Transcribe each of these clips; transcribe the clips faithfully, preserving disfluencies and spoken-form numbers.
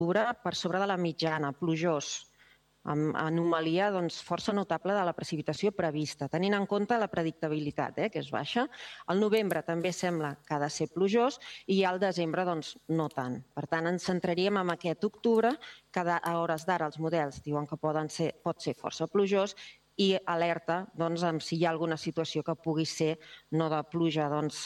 per sobre de la mitjana, plujós, amb anomalia força notable de la precipitació prevista, tenint en compte la predictabilitat, que és baixa. El novembre també sembla que ha de ser plujós i al desembre no tant. Per tant, ens centraríem en aquest octubre, que a hores d'ara els models diuen que pot ser força plujós, i alerta si hi ha alguna situació que pugui ser no de pluja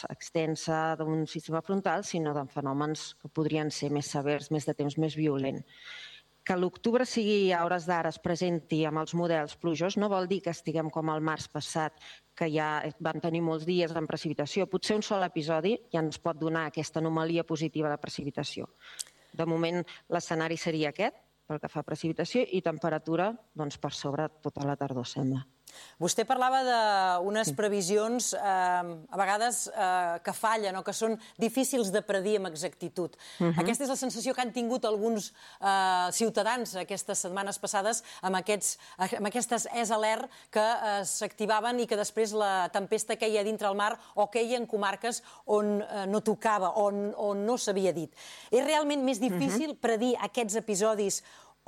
extensa d'un sistema frontal, sinó de fenòmens que podrien ser més severs, més de temps més violent. Que l'octubre sigui a hores d'ara es presenti amb els models plujós no vol dir que estiguem com el març passat, que ja vam tenir molts dies amb precipitació. Potser un sol episodi ja ens pot donar aquesta anomalia positiva de precipitació. De moment l'escenari seria aquest, pel que fa a precipitació, i temperatura per sobre tota la tardor, sembla. Vostè parlava d'unes previsions a vegades que fallen o que són difícils de predir amb exactitud. Aquesta és la sensació que han tingut alguns ciutadans aquestes setmanes passades amb aquestes E S alert que s'activaven i que després la tempesta queia dintre el mar o queia en comarques on no tocava, on no s'havia dit. És realment més difícil predir aquests episodis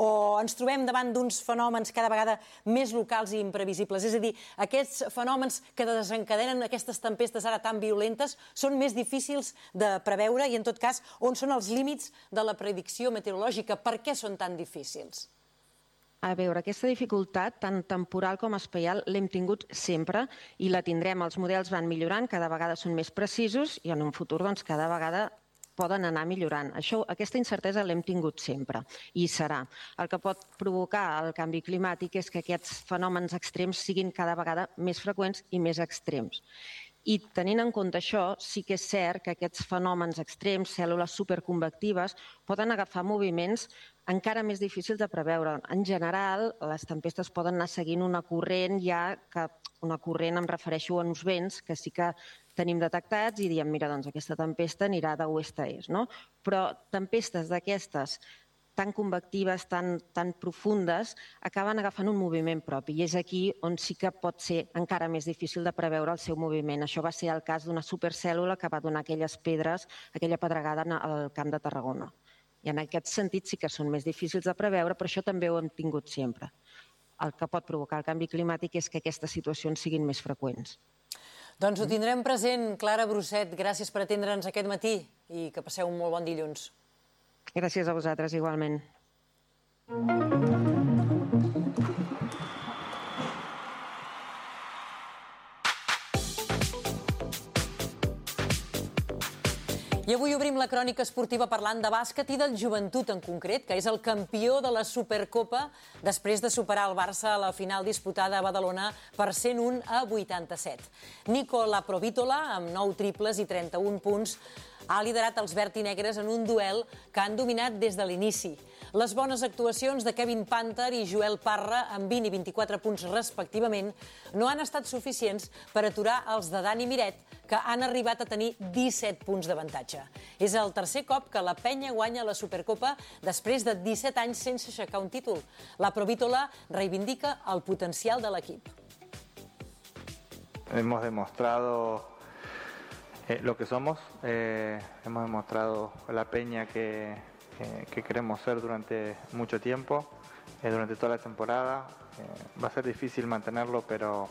o ens trobem davant d'uns fenòmens cada vegada més locals i imprevisibles? És a dir, aquests fenòmens que desencadenen aquestes tempestes ara tan violentes són més difícils de preveure i, en tot cas, on són els límits de la predicció meteorològica? Per què són tan difícils? A veure, aquesta dificultat, tant temporal com espaial, l'hem tingut sempre i la tindrem. Els models van millorant, cada vegada són més precisos i en un futur cada vegada poden anar millorant. Aquesta incertesa l'hem tingut sempre i serà. El que pot provocar el canvi climàtic és que aquests fenòmens extrems siguin cada vegada més freqüents i més extrems. I tenint en compte això, sí que és cert que aquests fenòmens extrems, cèl·lules superconvectives, poden agafar moviments encara més difícils de preveure. En general, les tempestes poden anar seguint una corrent, ja que una corrent em refereixo a uns vents que sí que tenim detectats i diem, mira, doncs aquesta tempesta anirà d'oest a est, no? Però tempestes d'aquestes tan convectives, tan profundes, acaben agafant un moviment propi i és aquí on sí que pot ser encara més difícil de preveure el seu moviment. Això va ser el cas d'una supercèl·lula que va donar aquelles pedres, aquella pedregada al Camp de Tarragona. I en aquest sentit sí que són més difícils de preveure, però això també ho hem tingut sempre. El que pot provocar el canvi climàtic és que aquestes situacions siguin més freqüents. Doncs ho tindrem present. Clara Brosset, gràcies per atendre'ns aquest matí i que passeu un molt bon dilluns. Gràcies a vosaltres, igualment. I avui obrim la crònica esportiva parlant de bàsquet i del Joventut en concret, que és el campió de la Supercopa després de superar el Barça a la final disputada a Badalona per cent un a vuitanta-set. Nico Laprovítola, amb nou triples i trenta-un punts, ha liderat els verd i negres en un duel que han dominat des de l'inici. Les bones actuacions de Kevin Panther i Joel Parra, amb vint i vint-i-quatre punts respectivament, no han estat suficients per aturar els de Dani Miret, que han arribat a tenir disset punts d'avantatge. És el tercer cop que la Penya guanya la Supercopa després de disset anys sense aixecar un títol. La Provítola reivindica el potencial de l'equip. Hemos demostrado eh, lo que somos, eh, hemos demostrado la Peña que, eh, que queremos ser durante mucho tiempo, eh, durante toda la temporada. Eh, va a ser difícil mantenerlo, pero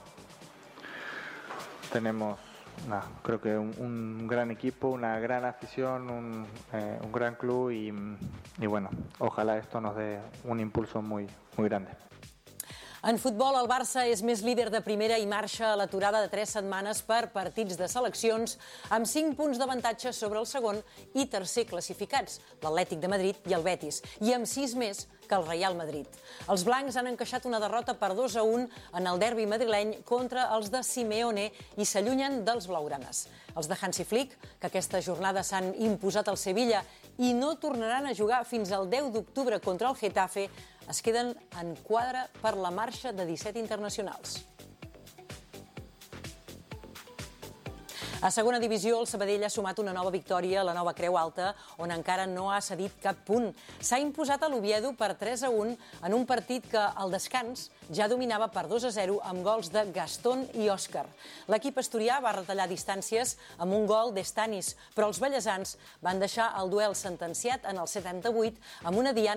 tenemos No, creo que un, un gran equipo, una gran afición, un, eh, un gran club y, y bueno, ojalá esto nos dé un impulso muy, muy grande. En futbol, el Barça és més líder de primera i marxa a l'aturada de tres setmanes per partits de seleccions, amb cinc punts d'avantatge sobre el segon i tercer classificats, l'Atlètic de Madrid i el Betis, i amb sis més que el Real Madrid. Els blancs han encaixat una derrota per dos a un en el derbi madrileny contra els de Simeone i s'allunyen dels blaugranes. Els de Hansi Flick, que aquesta jornada s'han imposat al Sevilla i no tornaran a jugar fins al deu d'octubre contra el Getafe, es queden en quadre per la marxa de disset internacionals. A segona divisió, el Sabadell ha sumat una nova victòria a la Nova Creu Alta, on encara no ha cedit cap punt. S'ha imposat a l'Oviedo per tres a un en un partit que, al descans, ja dominava per dos a zero amb gols de Gastón i Òscar. L'equip asturià va retallar distàncies amb un gol d'Estanis, però els bellesans van deixar el duel sentenciat en el setanta-vuit amb una diana